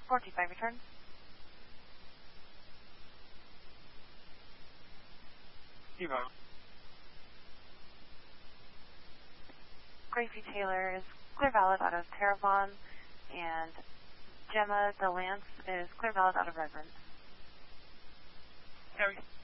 425 return. Evo. Gracie Taylor is clear valid out of Terravon, and Gemma the Lance is clear valid out of Reverend. Harry.